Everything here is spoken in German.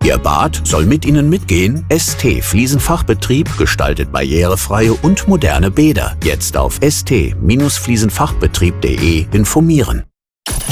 Ihr Bad soll mit Ihnen mitgehen? ST Fliesenfachbetrieb gestaltet barrierefreie und moderne Bäder. Jetzt auf st-fliesenfachbetrieb.de informieren.